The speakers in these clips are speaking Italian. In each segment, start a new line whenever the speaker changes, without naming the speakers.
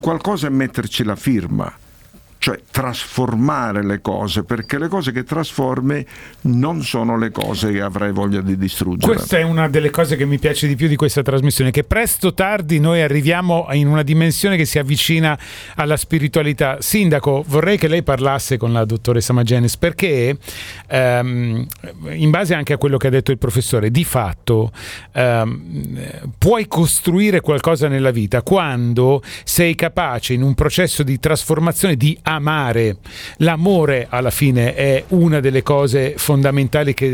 qualcosa e metterci la firma, cioè trasformare le cose, perché le cose che trasformi non sono le cose che avrai voglia di distruggere.
Questa è una delle cose che mi piace di più di questa trasmissione, che presto o tardi noi arriviamo in una dimensione che si avvicina alla spiritualità. Sindaco, vorrei che lei parlasse con la dottoressa Magenis, perché in base anche a quello che ha detto il professore, di fatto puoi costruire qualcosa nella vita quando sei capace in un processo di trasformazione di amare. L'amore alla fine è una delle cose fondamentali che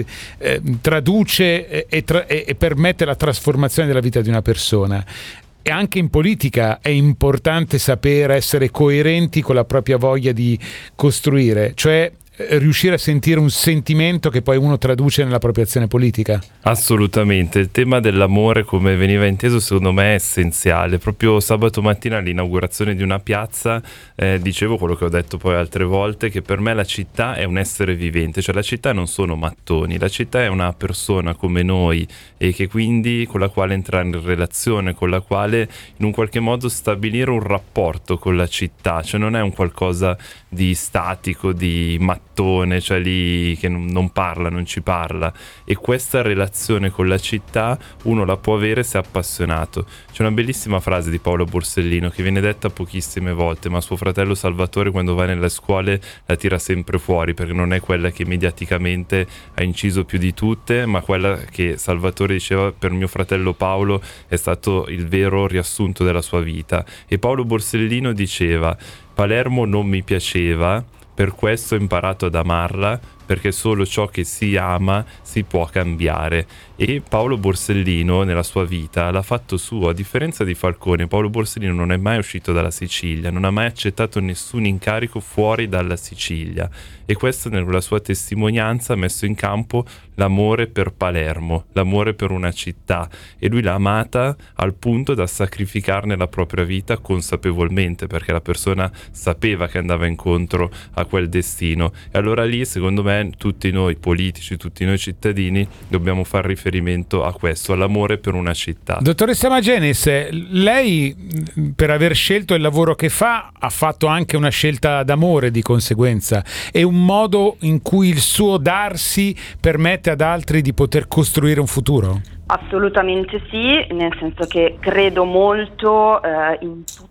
traduce e permette la trasformazione della vita di una persona. E anche in politica è importante saper essere coerenti con la propria voglia di costruire, cioè riuscire a sentire un sentimento che poi uno traduce nella propria azione politica.
Assolutamente, il tema dell'amore, come veniva inteso, secondo me è essenziale. Proprio sabato mattina all'inaugurazione di una piazza dicevo quello che ho detto poi altre volte, che per me la città è un essere vivente, cioè la città non sono mattoni, la città è una persona come noi, e che quindi con la quale entrare in relazione, con la quale in un qualche modo stabilire un rapporto con la città, cioè non è un qualcosa di statico, di mattone, cioè lì che non parla, non ci parla. E questa relazione con la città uno la può avere se è appassionato. C'è una bellissima frase di Paolo Borsellino che viene detta pochissime volte, ma suo fratello Salvatore quando va nelle scuole la tira sempre fuori, perché non è quella che mediaticamente ha inciso più di tutte, ma quella che Salvatore diceva: per mio fratello Paolo è stato il vero riassunto della sua vita. E Paolo Borsellino diceva: Palermo non mi piaceva, per questo ho imparato ad amarla, perché solo ciò che si ama si può cambiare. E Paolo Borsellino nella sua vita l'ha fatto suo, a differenza di Falcone. Paolo Borsellino non è mai uscito dalla Sicilia, non ha mai accettato nessun incarico fuori dalla Sicilia, e questo nella sua testimonianza ha messo in campo l'amore per Palermo, l'amore per una città, e lui l'ha amata al punto da sacrificarne la propria vita consapevolmente, perché la persona sapeva che andava incontro a quel destino. E allora lì, secondo me, tutti noi politici, tutti noi cittadini dobbiamo fare riferimento a questo, all'amore per una città.
Dottoressa Magenis, lei per aver scelto il lavoro che fa ha fatto anche una scelta d'amore, di conseguenza. È un modo in cui il suo darsi permette ad altri di poter costruire un futuro?
Assolutamente sì, nel senso che credo molto in tutto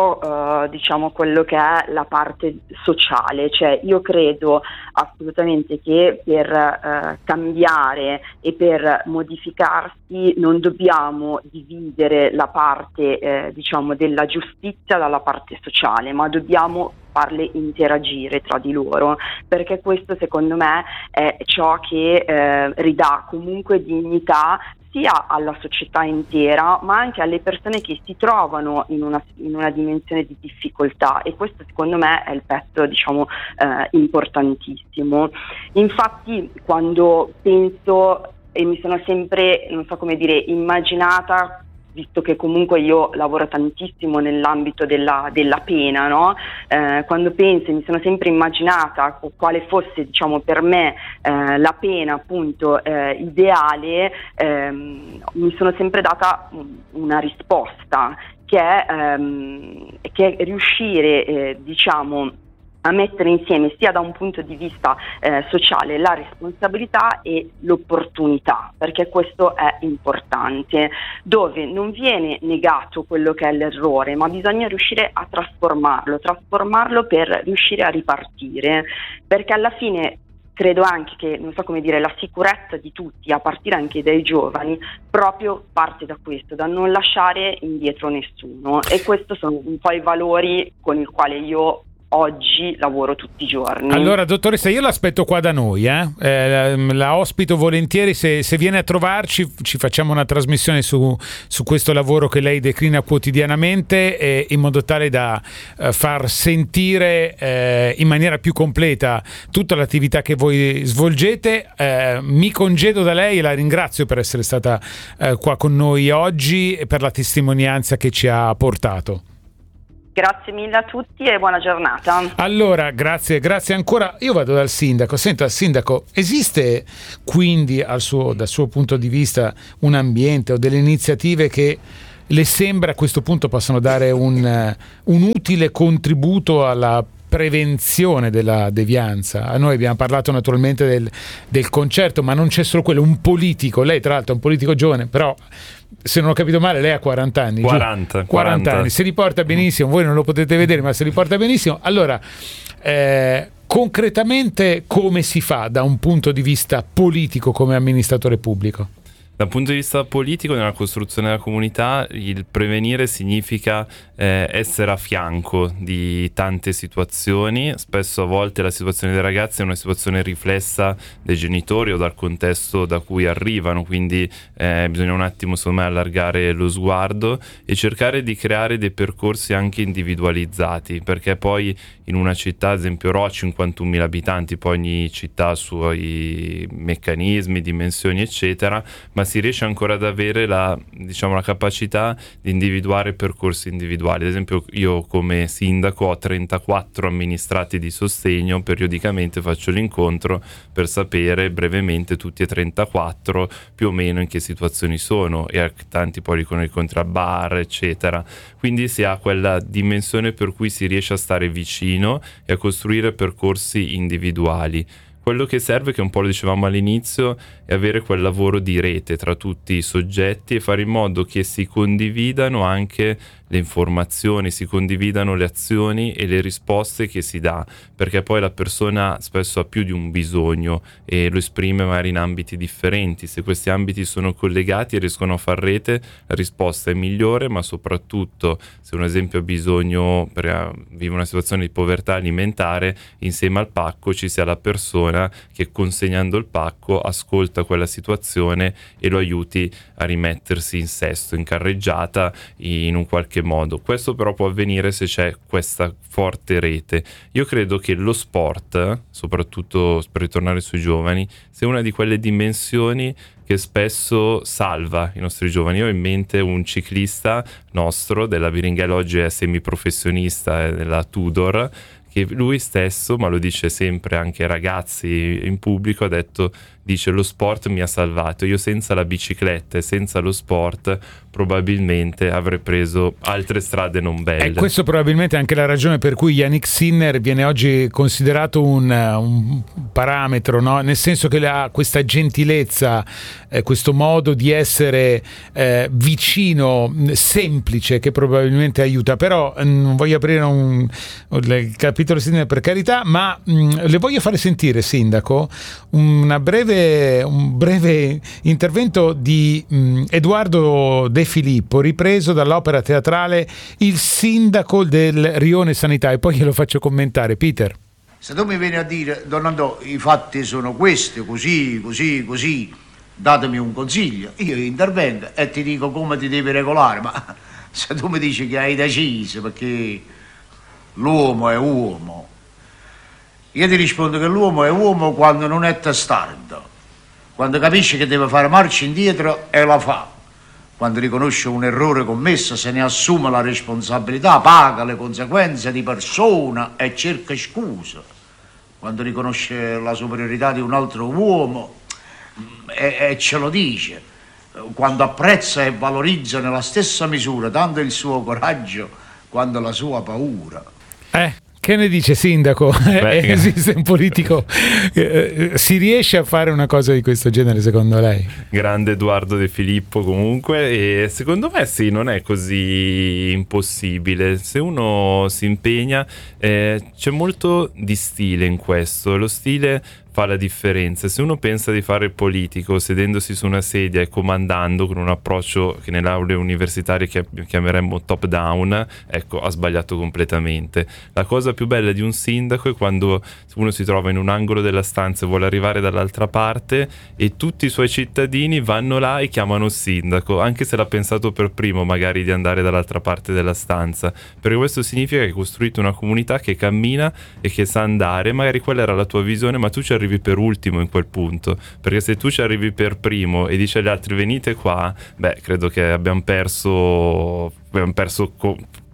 diciamo quello che è la parte sociale, cioè io credo assolutamente che per cambiare e per modificarsi non dobbiamo dividere la parte diciamo della giustizia dalla parte sociale, ma dobbiamo farle interagire tra di loro, perché questo secondo me è ciò che ridà comunque dignità sia alla società intera, ma anche alle persone che si trovano in una dimensione di difficoltà, e questo secondo me è il pezzo diciamo importantissimo. Infatti quando penso, e mi sono sempre, non so come dire, immaginata, visto che comunque io lavoro tantissimo nell'ambito della pena, no? Quando penso, mi sono sempre immaginata quale fosse, diciamo, per me la pena appunto ideale, mi sono sempre data una risposta che è riuscire, diciamo, a mettere insieme sia da un punto di vista sociale la responsabilità e l'opportunità, perché questo è importante, dove non viene negato quello che è l'errore, ma bisogna riuscire a trasformarlo per riuscire a ripartire, perché alla fine credo anche che, non so come dire, la sicurezza di tutti, a partire anche dai giovani, proprio parte da questo, da non lasciare indietro nessuno, e questi sono un po' i valori con i quali io oggi lavoro tutti i giorni.
Allora, dottoressa, io l'aspetto qua da noi, la ospito volentieri, se viene a trovarci ci facciamo una trasmissione su questo lavoro che lei declina quotidianamente, in modo tale da far sentire in maniera più completa tutta l'attività che voi svolgete. Mi congedo da lei e la ringrazio per essere stata qua con noi oggi e per la testimonianza che ci ha portato.
Grazie mille a tutti e buona giornata.
Allora, grazie ancora. Io vado dal sindaco. Senta, sindaco, esiste quindi dal suo punto di vista un ambiente o delle iniziative che le sembra a questo punto possano dare un utile contributo alla prevenzione della devianza? Noi abbiamo parlato naturalmente del concerto, ma non c'è solo quello, un politico, lei tra l'altro è un politico giovane, però se non ho capito male lei ha 40 anni. 40 anni, se li porta benissimo, voi non lo potete vedere ma se li porta benissimo. Allora, concretamente come si fa da un punto di vista politico come amministratore pubblico?
Dal punto di vista politico, nella costruzione della comunità, il prevenire significa essere a fianco di tante situazioni. Spesso a volte la situazione dei ragazzi è una situazione riflessa dai genitori o dal contesto da cui arrivano, quindi bisogna un attimo secondo me allargare lo sguardo e cercare di creare dei percorsi anche individualizzati, perché poi in una città, ad esempio Rho, 51.000 abitanti, poi ogni città ha suoi meccanismi, dimensioni eccetera, ma si riesce ancora ad avere la capacità di individuare percorsi individuali. Ad esempio io come sindaco ho 34 amministrati di sostegno, periodicamente faccio l'incontro per sapere brevemente tutti e 34 più o meno in che situazioni sono, e tanti poi con incontri a bar eccetera, quindi si ha quella dimensione per cui si riesce a stare vicino e a costruire percorsi individuali. Quello che serve, che un po' lo dicevamo all'inizio, è avere quel lavoro di rete tra tutti i soggetti e fare in modo che si condividano anche le informazioni, si condividano le azioni e le risposte che si dà, perché poi la persona spesso ha più di un bisogno e lo esprime magari in ambiti differenti. Se questi ambiti sono collegati e riescono a far rete, la risposta è migliore, ma soprattutto se un esempio ha bisogno, vive una situazione di povertà alimentare, insieme al pacco ci sia la persona che consegnando il pacco ascolta quella situazione e lo aiuti a rimettersi in sesto, in carreggiata, in un qualche modo. Questo però può avvenire se c'è questa forte rete. Io credo che lo sport, soprattutto per ritornare sui giovani, sia una di quelle dimensioni che spesso salva i nostri giovani. Io ho in mente un ciclista nostro della Viringhella, oggi è semiprofessionista della Tudor, che lui stesso, ma lo dice sempre anche ai ragazzi in pubblico, dice lo sport mi ha salvato, io senza la bicicletta e senza lo sport probabilmente avrei preso altre strade non belle.
E questo probabilmente è anche la ragione per cui Yannick Sinner viene oggi considerato un parametro, no? Nel senso che ha questa gentilezza, questo modo di essere vicino, semplice, che probabilmente aiuta. Però non voglio aprire il capitolo Sinner, per carità, ma le voglio fare sentire, Sindaco, un breve intervento di Edoardo De Filippo, ripreso dall'opera teatrale Il sindaco del Rione Sanità, e poi glielo faccio commentare. Peter.
Se tu mi vieni a dire, Don Andò, i fatti sono questi, così, datemi un consiglio, io intervengo e ti dico come ti devi regolare, ma se tu mi dici che hai deciso, perché l'uomo è uomo, io ti rispondo che l'uomo è uomo quando non è testardo, quando capisce che deve fare marcia indietro e la fa, quando riconosce un errore commesso se ne assume la responsabilità, paga le conseguenze di persona e cerca scusa, quando riconosce la superiorità di un altro uomo e ce lo dice, quando apprezza e valorizza nella stessa misura tanto il suo coraggio quanto la sua paura.
Che ne dice, Sindaco? Esiste un politico? Si riesce a fare una cosa di questo genere, secondo lei?
Grande Edoardo De Filippo, comunque, e secondo me sì, non è così impossibile. Se uno si impegna, c'è molto di stile in questo. Lo stile fa la differenza. Se uno pensa di fare il politico sedendosi su una sedia e comandando con un approccio che nelle aule universitarie chiameremmo top down, ecco, ha sbagliato completamente. La cosa più bella di un sindaco è quando uno si trova in un angolo della stanza e vuole arrivare dall'altra parte e tutti i suoi cittadini vanno là e chiamano il sindaco, anche se l'ha pensato per primo magari di andare dall'altra parte della stanza, perché questo significa che hai costruito una comunità che cammina e che sa andare. Magari quella era la tua visione, ma tu ci arrivi per ultimo in quel punto, perché se tu ci arrivi per primo e dici agli altri venite qua, credo che abbiamo perso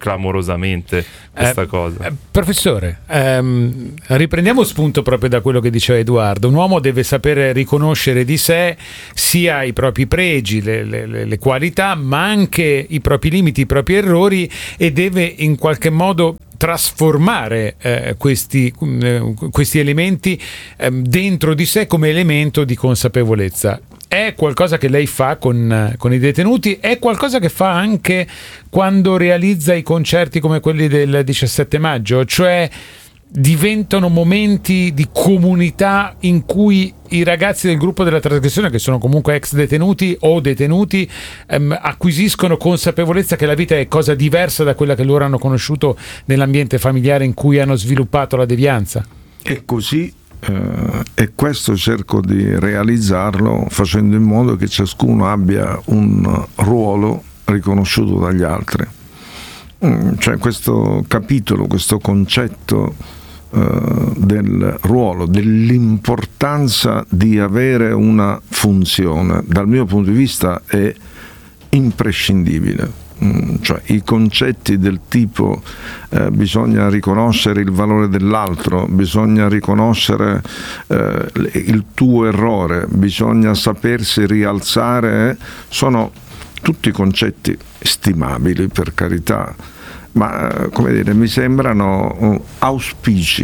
clamorosamente questa cosa.
Professore, riprendiamo spunto proprio da quello che diceva Edoardo. Un uomo deve sapere riconoscere di sé sia i propri pregi, le qualità, ma anche i propri limiti, i propri errori, e deve in qualche modo trasformare questi elementi dentro di sé come elemento di consapevolezza. È qualcosa che lei fa con i detenuti, è qualcosa che fa anche quando realizza i concerti come quelli del 17 maggio, cioè diventano momenti di comunità in cui i ragazzi del gruppo della trasgressione, che sono comunque ex detenuti o detenuti, acquisiscono consapevolezza che la vita è cosa diversa da quella che loro hanno conosciuto nell'ambiente familiare in cui hanno sviluppato la devianza.
E così e questo cerco di realizzarlo facendo in modo che ciascuno abbia un ruolo riconosciuto dagli altri. Cioè questo capitolo, questo concetto del ruolo, dell'importanza di avere una funzione, dal mio punto di vista è imprescindibile. Cioè i concetti del tipo bisogna riconoscere il valore dell'altro, bisogna riconoscere il tuo errore, bisogna sapersi rialzare, sono tutti concetti stimabili, per carità, ma come dire, mi sembrano auspici.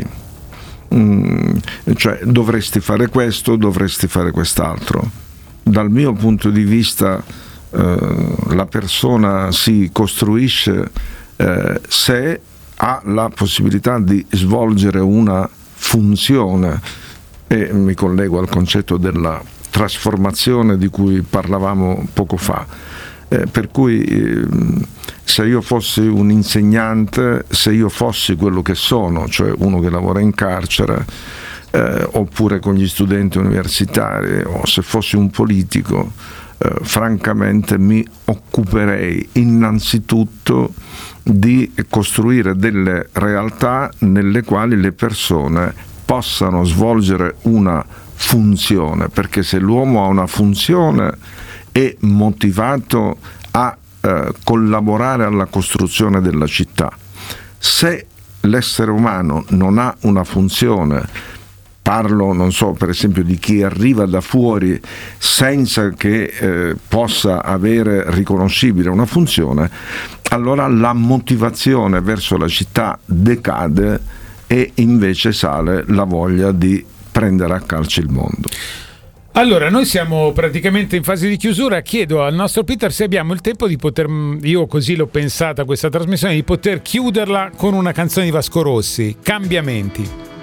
Cioè dovresti fare questo, dovresti fare quest'altro. Dal mio punto di vista la persona si costruisce se ha la possibilità di svolgere una funzione, e mi collego al concetto della trasformazione di cui parlavamo poco fa, per cui se io fossi un insegnante, se io fossi quello che sono, cioè uno che lavora in carcere, oppure con gli studenti universitari, o se fossi un politico, francamente mi occuperei innanzitutto di costruire delle realtà nelle quali le persone possano svolgere una funzione, perché se l'uomo ha una funzione è motivato a collaborare alla costruzione della città. Se l'essere umano non ha una funzione, parlo, non so, per esempio di chi arriva da fuori senza che possa avere riconoscibile una funzione, allora la motivazione verso la città decade e invece sale la voglia di prendere a calci il mondo.
Allora, noi siamo praticamente in fase di chiusura. Chiedo al nostro Peter se abbiamo il tempo di poter, io così l'ho pensata questa trasmissione, di poter chiuderla con una canzone di Vasco Rossi, Cambiamenti.